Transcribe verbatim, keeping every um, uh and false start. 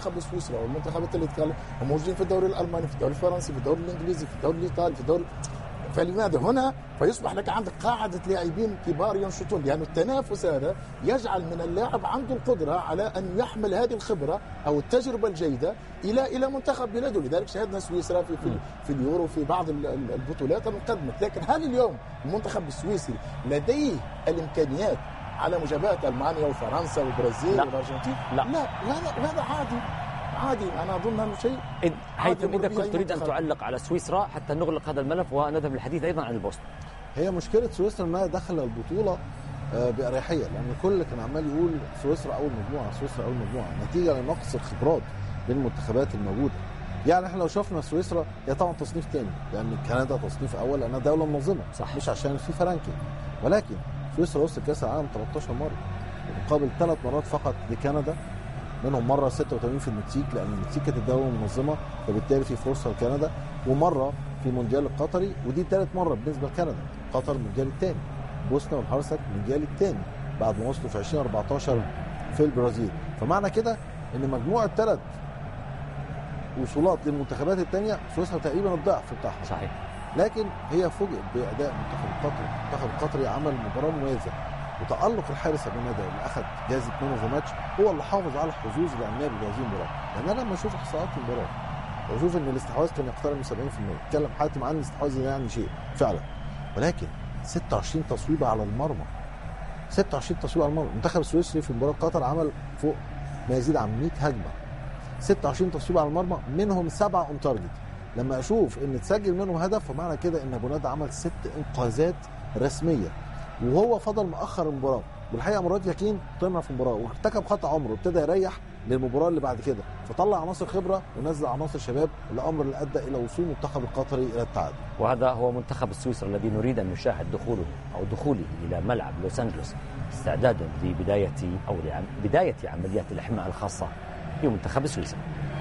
المنتخب السويسري والمنتخبات اللي تتكلم هم موجودين في الدوري الالماني، في الدوري الفرنسي، في الدوري الانجليزي، في الدوري الايطالي، في الدوري. فلماذا هنا فيصبح لك عندك قاعدة لاعبين كبار ينشطون، لأن يعني التنافس هذا يجعل من اللاعب عنده القدرة على أن يحمل هذه الخبرة أو التجربة الجيدة إلى إلى منتخب بلاده. لذلك شاهدنا سويسرا في في, في اليورو في بعض البطولات المقدمة. لكن هل اليوم المنتخب السويسري لديه الإمكانيات على مجابهة ألمانيا وفرنسا والبرازيل والأرجنتين؟ لا لا لا هذا عادي عادي. أنا أظن أنه شيء هيثم. إذا كنت تريد أن تعلق على سويسرا حتى نغلق هذا الملف ونذهب للحديث أيضا عن البوسنة. هي مشكلة سويسرا ما دخل البطولة بأريحية، لأن الكل كان عمال يقول سويسرا أول مجموعة سويسرا أول مجموعة نتيجة لنقص الخبرات بين المنتخبات الموجودة. يعني احنا لو شفنا سويسرا هي طبعا تصنيف تاني، لأن كندا تصنيف أول لأنها دولة منظمة صح. مش عشان في فرنكي، ولكن سويسرا وصلت كأس العالم ثلاثة عشر مرة مقابل ثلاث مرات فقط لكندا، منهم مرة ستة وثمانين في المكسيك لأن المكسيك كانت الدولة المنظمة فبالتالي في فرصة لكندا، ومرة في المونديال القطري ودي ثالث مرة بالنسبة لكندا. قطر المونديال الثاني، بوسنا والهرسك المونديال الثاني بعد ما وصلوا في ألفين وأربعة عشر في البرازيل. فمعنى كده ان مجموعة ثلاث وصولات للمنتخبات الثانية سويسرا تقريبا الضعف بتاعها. صحيح. لكن هي فوجئت بأداء المنتخب القطري. المنتخب القطري عمل مباراة مميزة، وتألق الحارس ابن نادر اللي اخذ جائزة مان اوف ذا ماتش هو اللي حافظ على حظوظ العناب بهذه المباراة. لان انا لما اشوف احصاءات المباراة واشوف ان الاستحواذ كان يقترب من سبعين بالمئة، اتكلم حاتم عن الاستحواذ يعني شيء فعلا، ولكن ستة وعشرين تصويبة على المرمى، ستة وعشرين تصويبة على المرمى. المنتخب السويسري في مباراة قطر عمل فوق ما يزيد عن مئة هجمة، ستة وعشرين تصويبة على المرمى منهم سبعة اون تارجت. لما اشوف ان تسجل منهم هدف فمعنى كده ان ابو نادر عمل ست انقاذات رسمية وهو فضل مؤخر المباراة. والحقيقه مرات يقين طلع في المباراه وارتكب خطا عمره وابتدى يريح للمباراه اللي بعد كده، فطلع عناصر خبره ونزل عناصر شباب، الامر اللي ادى الى وصول المنتخب القطري الى التعادل. وهذا هو منتخب السويسري الذي نريد ان نشاهد دخوله او دخوله الى ملعب لوس انجلوس استعدادا لبدايه او بدايه عمليات الاحماء الخاصه بمنتخب السويسري.